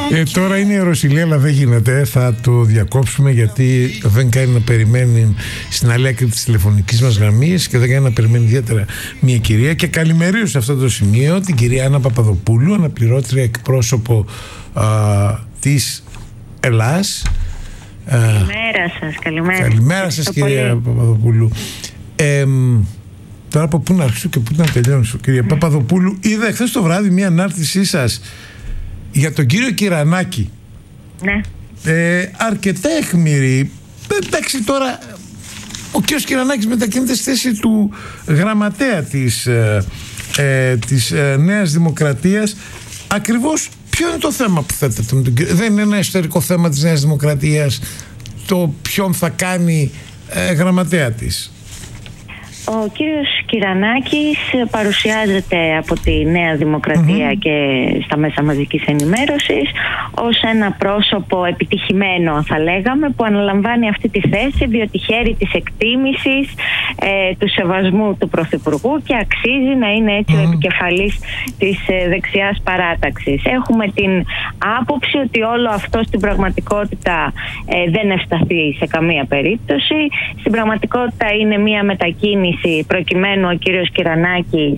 Τώρα είναι η Ρωσιλία, αλλά δεν γίνεται. Θα το διακόψουμε γιατί δεν κάνει να περιμένει στην άλλη άκρη της τηλεφωνικής μας γραμμής και δεν κάνει να περιμένει ιδιαίτερα μια κυρία. Και καλημερίζω σε αυτό το σημείο την κυρία Άννα Παπαδοπούλου, αναπληρώτρια εκπρόσωπο της Ελλάς. Καλημέρα σας. Καλημέρα σας, κυρία Παπαδοπούλου. Τώρα από πού να αρχίσω και πού να τελειώσω, κυρία Παπαδοπούλου? Είδα χθες το βράδυ μια ανάρτησή σας για τον κύριο Κυρανάκη. Ναι. Αρκετά αιχμηρή. Εντάξει, τώρα ο κύριος Κυρανάκης μετακινείται στη θέση του γραμματέα της Νέας Δημοκρατίας. Ακριβώς ποιο είναι το θέμα που θέτεται με τον κύριο? Δεν είναι ένα εσωτερικό θέμα της Νέας Δημοκρατίας το ποιον θα κάνει γραμματέα της? Ο κύριος Κυρανάκης παρουσιάζεται από τη Νέα Δημοκρατία και στα μέσα μαζικής ενημέρωσης ως ένα πρόσωπο επιτυχημένο, θα λέγαμε, που αναλαμβάνει αυτή τη θέση διότι χαίρει της εκτίμησης, του σεβασμού του Πρωθυπουργού και αξίζει να είναι έτσι ο επικεφαλής της δεξιάς παράταξης. Έχουμε την άποψη ότι όλο αυτό στην πραγματικότητα δεν ευσταθεί σε καμία περίπτωση. Στην πραγματικότητα είναι μια μετακίνηση προκειμένου ο κύριος Κυρανάκης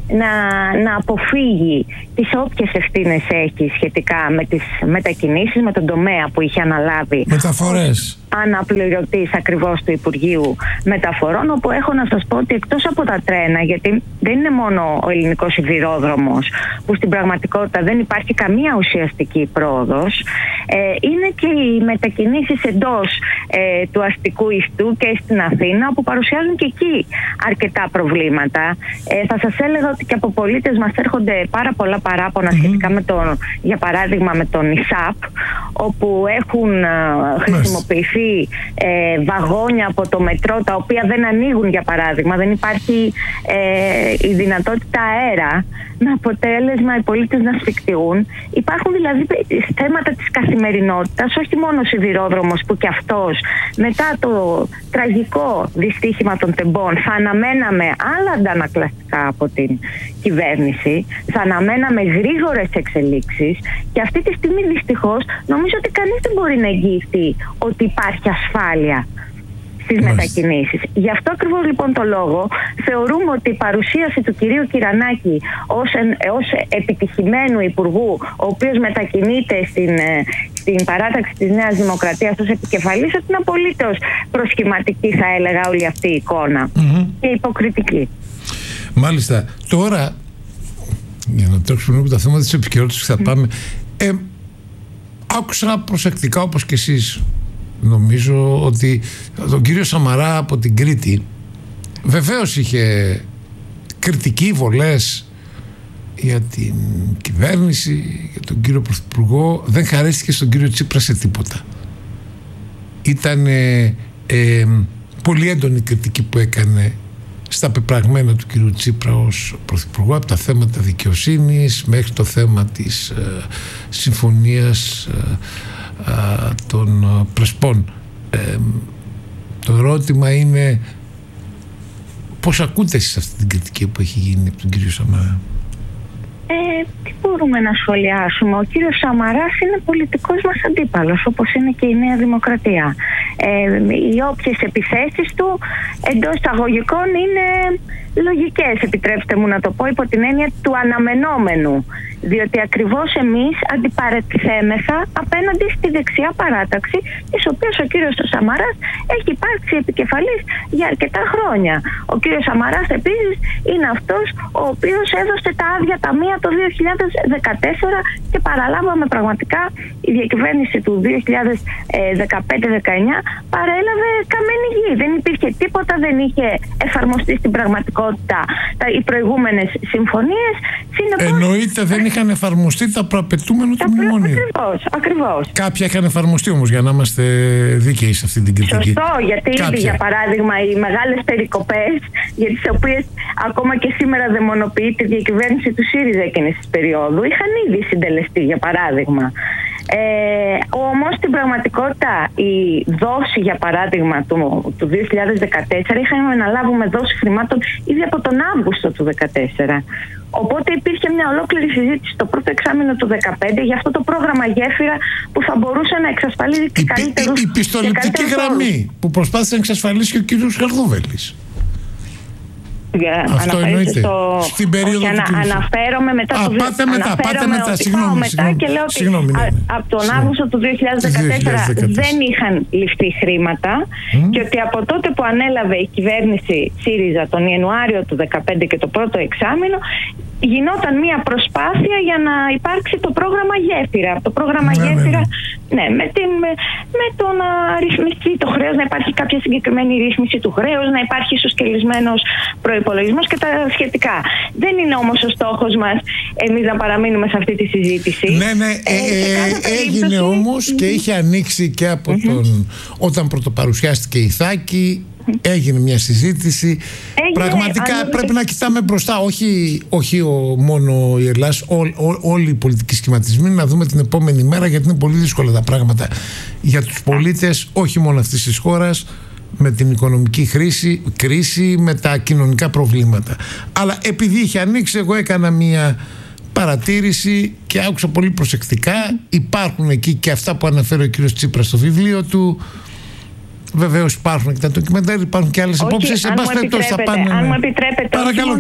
να αποφύγει τις όποιες ευθύνες έχει σχετικά με τις μετακινήσεις, με τον τομέα που είχε αναλάβει. Μεταφορές. Αναπληρωτής ακριβώς του Υπουργείου Μεταφορών, όπου έχω να σας πω ότι εκτός από τα τρένα, γιατί δεν είναι μόνο ο ελληνικός σιδηρόδρομος που στην πραγματικότητα δεν υπάρχει καμία ουσιαστική πρόοδος, είναι και οι μετακινήσεις εντός του αστικού ιστού και στην Αθήνα, που παρουσιάζουν και εκεί αρκετά προβλήματα. Θα σας έλεγα ότι και από πολίτες μας έρχονται πάρα πολλά παράπονα σχετικά με για παράδειγμα με τον ΙΣΑΠ, όπου έχουν χρησιμοποιηθεί βαγόνια από το μετρό τα οποία δεν ανοίγουν, για παράδειγμα. Δεν υπάρχει η δυνατότητα αέρα, με αποτέλεσμα οι πολίτες να σφιχτιούν. Υπάρχουν δηλαδή θέματα της καθημερινότητας, όχι μόνο ο σιδηρόδρομος που και αυτός μετά το τραγικό δυστύχημα των τεμπών θα αναμέναμε άλλα αντανακλαστικά από την κυβέρνηση, θα αναμέναμε γρήγορες εξελίξεις, και αυτή τη στιγμή δυστυχώς νομίζω ότι κανείς δεν μπορεί να εγγυηθεί ότι υπάρχει ασφάλεια στις μετακινήσεις. Γι' αυτό ακριβώς λοιπόν το λόγο θεωρούμε ότι η παρουσίαση του κυρίου Κυρανάκη ως επιτυχημένου υπουργού, ο οποίος μετακινείται στην παράταξη της Νέας Δημοκρατίας ως επικεφαλής, ότι είναι απολύτως προσχηματική, θα έλεγα, όλη αυτή η εικόνα και υποκριτική. Μάλιστα. Τώρα, για να τρέξουμε λίγο τα θέματα της επικαιρότητας, θα πάμε. Άκουσα προσεκτικά, όπως και εσείς, νομίζω, ότι τον κύριο Σαμαρά από την Κρήτη βεβαίως είχε κριτική, βολές για την κυβέρνηση, για τον κύριο Πρωθυπουργό. Δεν χαρίστηκε στον κύριο Τσίπρα σε τίποτα. Ήταν πολύ έντονη κριτική που έκανε στα πεπραγμένα του κύριου Τσίπρα ως Πρωθυπουργό, από τα θέματα δικαιοσύνης μέχρι το θέμα της συμφωνίας των Πρεσπών. Το ερώτημα είναι πώς ακούτε εσείς αυτή την κριτική που έχει γίνει από τον κύριο Σαμαρά? Τι μπορούμε να σχολιάσουμε? Ο κύριος Σαμαράς είναι πολιτικός μας αντίπαλος, όπως είναι και η Νέα Δημοκρατία. Οι όποιες επιθέσεις του εντός εισαγωγικών είναι λογικές, επιτρέψτε μου να το πω, υπό την έννοια του αναμενόμενου, διότι ακριβώς εμείς αντιπαρατηθέμεθα απέναντι στη δεξιά παράταξη, της οποίας ο κύριος Σαμαράς έχει υπάρξει επικεφαλής για αρκετά χρόνια. Ο κύριος Σαμαράς επίσης είναι αυτός ο οποίος έδωσε τα άδεια ταμεία το 2014 και παραλάβαμε πραγματικά η διακυβέρνηση του 2015-19 παρέλαβε καμένη γη. Δεν υπήρχε τίποτα, δεν είχε εφαρμοστεί στην πραγματικότητα οι προηγούμενες συμφωνίες. Εννοείται δεν είχαν εφαρμοστεί τα προαπαιτούμενα του μνημονίου. Ακριβώς. Κάποια είχαν εφαρμοστεί όμως, για να είμαστε δίκαιοι σε αυτή την κριτική. Σωστό, γιατί ήδη, για παράδειγμα, οι μεγάλες περικοπές, για τις οποίες ακόμα και σήμερα δαιμονοποιείται η διακυβέρνηση του ΣΥΡΙΖΑ εκείνης της περίοδου, είχαν ήδη συντελεστεί, για παράδειγμα. Όμως στην πραγματικότητα η δόση, για παράδειγμα, του 2014 είχαμε να λάβουμε δόση χρημάτων ήδη από τον Αύγουστο του 2014. Οπότε υπήρχε μια ολόκληρη συζήτηση το πρώτο εξάμηνο του 2015 για αυτό το πρόγραμμα Γέφυρα που θα μπορούσε να εξασφαλίζει και καλύτερους. Η πιστοληπτική γραμμή που προσπάθησε να εξασφαλίσει και ο κ. Χαρδούβελης. Αυτό εννοείται. Στην περίοδο του κ. Αναφέρομαι μετά το 2014. Πάτε μετά. Συγγνώμη. Και λέω ότι από τον Αύγουστο του 2014 δεν είχαν ληφθεί χρήματα και ότι από τότε που ανέλαβε η κυβέρνηση ΣΥΡΙΖΑ τον Ιανουάριο του 2015 και το πρώτο εξάμηνο, γινόταν μια προσπάθεια για να υπάρξει το πρόγραμμα Γέφυρα. Το πρόγραμμα Γέφυρα, με το να ρυθμιστεί το χρέος, να υπάρχει κάποια συγκεκριμένη ρύθμιση του χρέους, να υπάρχει ισοσκελισμένος προϋπολογισμός και τα σχετικά. Δεν είναι όμως ο στόχος μας εμείς να παραμείνουμε σε αυτή τη συζήτηση. Έγινε όμως και είχε ανοίξει και από όταν πρωτοπαρουσιάστηκε η Ιθάκη. Έγινε μια συζήτηση. Πραγματικά πρέπει να κοιτάμε μπροστά. Όχι μόνο η Ελλάς, όλοι οι πολιτικοί σχηματισμοί, να δούμε την επόμενη μέρα, γιατί είναι πολύ δύσκολα τα πράγματα για τους πολίτες, όχι μόνο αυτής της χώρας, με την οικονομική κρίση, με τα κοινωνικά προβλήματα. Αλλά επειδή είχε ανοίξει, εγώ έκανα μια παρατήρηση και άκουσα πολύ προσεκτικά. Υπάρχουν εκεί και αυτά που αναφέρει ο κύριος Τσίπρας στο βιβλίο του. Βεβαίως υπάρχουν και τα ντοκιμεντάρια, υπάρχουν και άλλες απόψεις. Αν μου επιτρέπετε,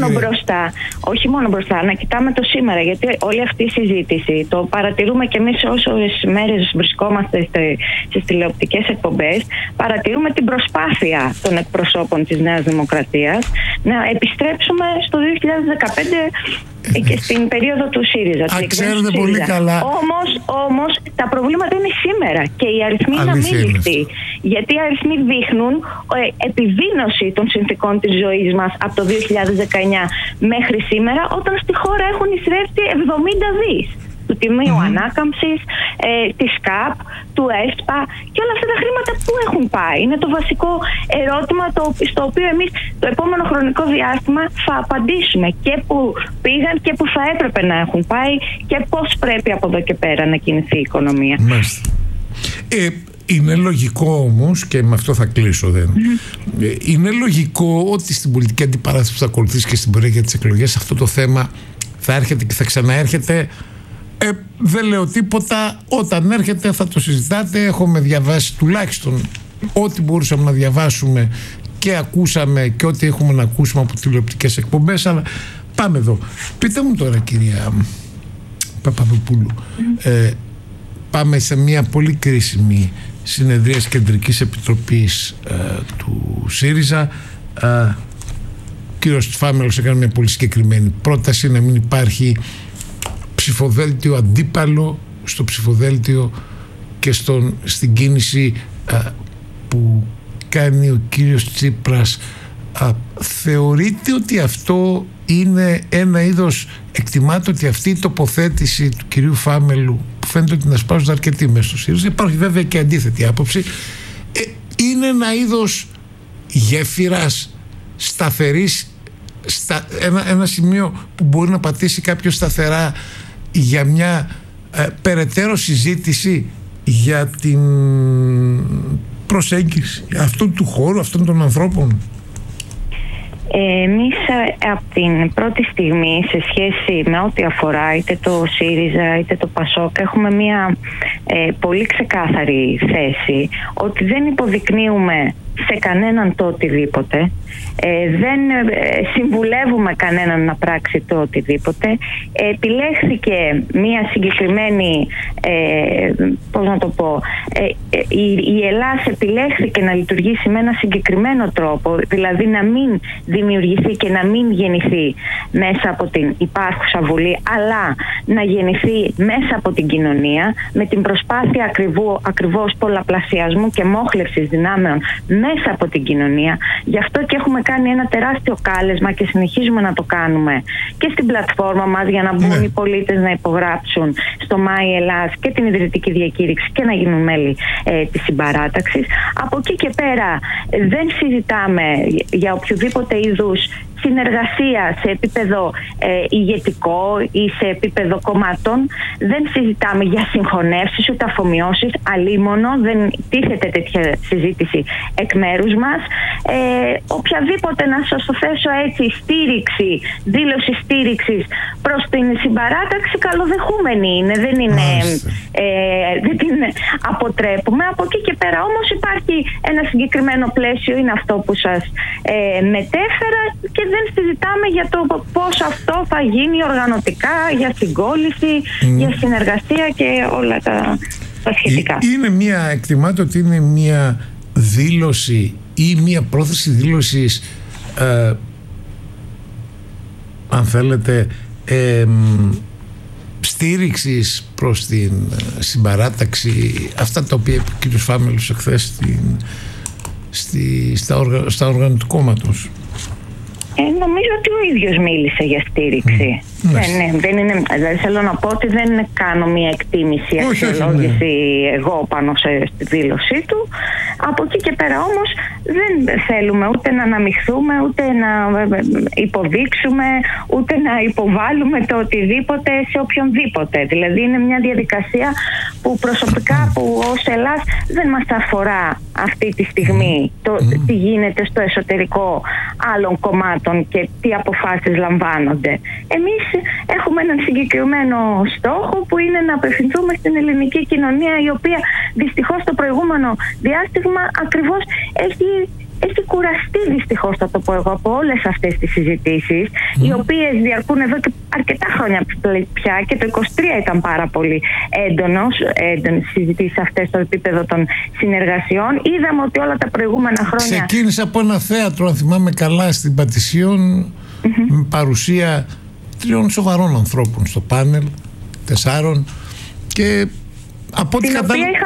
όχι μόνο μπροστά, να κοιτάμε το σήμερα. Γιατί όλη αυτή η συζήτηση το παρατηρούμε και εμείς όσες μέρες βρισκόμαστε στις τηλεοπτικές εκπομπές. Παρατηρούμε την προσπάθεια των εκπροσώπων της Νέας Δημοκρατίας να επιστρέψουμε στο 2015 και στην περίοδο του ΣΥΡΙΖΑ. Ξέρετε πολύ καλά. Όμως τα προβλήματα είναι σήμερα και οι αριθμοί είναι αμήλικτοι. Γιατί οι αριθμοί δείχνουν επιδείνωση των συνθηκών της ζωής μας από το 2019 μέχρι σήμερα, όταν στη χώρα έχουν εισρεύσει 70 δις του Ταμείου Ανάκαμψης, της ΚΑΠ, του ΕΣΠΑ, και όλα αυτά τα χρήματα που έχουν πάει. Είναι το βασικό ερώτημα στο οποίο εμείς το επόμενο χρονικό διάστημα θα απαντήσουμε, και που πήγαν και που θα έπρεπε να έχουν πάει και πώς πρέπει από εδώ και πέρα να κινηθεί η οικονομία. Είναι λογικό όμως, και με αυτό θα κλείσω, είναι λογικό ότι στην πολιτική αντιπαράθεση που θα ακολουθήσει και στην πορεία για τις εκλογές αυτό το θέμα θα έρχεται και θα ξαναέρχεται. Δεν λέω τίποτα. Όταν έρχεται θα το συζητάτε. Έχουμε διαβάσει τουλάχιστον ό,τι μπορούσαμε να διαβάσουμε και ακούσαμε και ό,τι έχουμε να ακούσουμε από τηλεοπτικές εκπομπές. Αλλά πάμε εδώ. Πείτε μου τώρα, κυρία Παπαδοπούλου, πάμε σε μια πολύ κρίσιμη συνεδρία της Κεντρικής Επιτροπής του ΣΥΡΙΖΑ. Ο κύριος Φάμελος έκανε μια πολύ συγκεκριμένη πρόταση να μην υπάρχει ψηφοδέλτιο αντίπαλο στο ψηφοδέλτιο και στην κίνηση που κάνει ο κύριος Τσίπρας. Θεωρείτε ότι αυτό είναι ένα είδος, εκτιμάτε ότι αυτή η τοποθέτηση του κυρίου Φάμελου, που φαίνεται ότι να σπάζονται αρκετοί μέσα στο ΣΥΡΙΖΑ, υπάρχει βέβαια και αντίθετη άποψη, είναι ένα είδος γέφυρας σταθερής, ένα σημείο που μπορεί να πατήσει κάποιος σταθερά για μια περαιτέρω συζήτηση για την προσέγγιση αυτού του χώρου, αυτών των ανθρώπων? Εμείς από την πρώτη στιγμή, σε σχέση με ό,τι αφορά είτε το ΣΥΡΙΖΑ είτε το ΠΑΣΟΚ, έχουμε μια πολύ ξεκάθαρη θέση ότι δεν υποδεικνύουμε σε κανέναν το οτιδήποτε, δεν συμβουλεύουμε κανέναν να πράξει το οτιδήποτε. Επιλέχθηκε μια συγκεκριμένη, πώς να το πω, η Ελλάς επιλέχθηκε να λειτουργήσει με ένα συγκεκριμένο τρόπο, δηλαδή να μην δημιουργηθεί και να μην γεννηθεί μέσα από την υπάρχουσα Βουλή, αλλά να γεννηθεί μέσα από την κοινωνία, με την προσπάθεια ακριβώς πολλαπλασιασμού και μόχλευσης δυνάμεων μέσα από την κοινωνία. Γι' αυτό και έχουμε κάνει ένα τεράστιο κάλεσμα και συνεχίζουμε να το κάνουμε και στην πλατφόρμα μας, για να μπουν οι πολίτες να υπογράψουν στο ΜΑΗ Ελλάς και την ιδρυτική διακήρυξη και να γίνουν μέλη της συμπαράταξης. Από εκεί και πέρα δεν συζητάμε για οποιοδήποτε είδους συνεργασία σε επίπεδο ηγετικό ή σε επίπεδο κομμάτων. Δεν συζητάμε για συγχωνεύσεις ούτε αφομοιώσεις, αλίμονο, δεν τίθεται τέτοια συζήτηση εκ μέρους μας. Οποιαδήποτε, να σας το θέσω έτσι, δήλωση στήριξης προς την συμπαράταξη καλοδεχούμενη είναι, δεν την αποτρέπουμε. Από εκεί και πέρα όμως υπάρχει ένα συγκεκριμένο πλαίσιο, είναι αυτό που σας μετέφερα, και δεν συζητάμε για το πώς αυτό θα γίνει οργανωτικά, για συγκόλληση, για συνεργασία και όλα τα σχετικά. Εκτιμάται ότι είναι μια δήλωση ή μια πρόθεση δήλωσης, αν θέλετε, στήριξης προς την συμπαράταξη, αυτά τα οποία είπε ο κ. Φάμελος εχθές στα όργανα του κόμματος. Νομίζω ότι ο ίδιος μίλησε για στήριξη. Δεν είναι, δηλαδή θέλω να πω ότι δεν κάνω μια εκτίμηση, αξιολόγηση εγώ πάνω στη δήλωσή του. Από εκεί και πέρα όμως δεν θέλουμε ούτε να αναμειχθούμε, ούτε να υποδείξουμε, ούτε να υποβάλουμε το οτιδήποτε σε οποιονδήποτε. Δηλαδή είναι μια διαδικασία που προσωπικά, που ως Ελλάς δεν μας αφορά αυτή τη στιγμή, το τι γίνεται στο εσωτερικό άλλων κομμάτων και τι αποφάσεις λαμβάνονται. Εμείς έχουμε έναν συγκεκριμένο στόχο, που είναι να απευθυνθούμε στην ελληνική κοινωνία, η οποία δυστυχώς το προηγούμενο διάστημα ακριβώς έχει κουραστεί, δυστυχώς θα το πω εγώ, από όλες αυτές τις συζητήσεις, οι οποίες διαρκούν εδώ και αρκετά χρόνια πια, και το 23 ήταν πάρα πολύ έντονες συζητήσεις αυτές στο επίπεδο των συνεργασιών. Είδαμε ότι όλα τα προηγούμενα χρόνια... Ξεκίνησε από ένα θέατρο, αν θυμάμαι καλά, στην Πατησίων, με παρουσία 3 σοβαρών ανθρώπων στο πάνελ, 4, και από ό,τι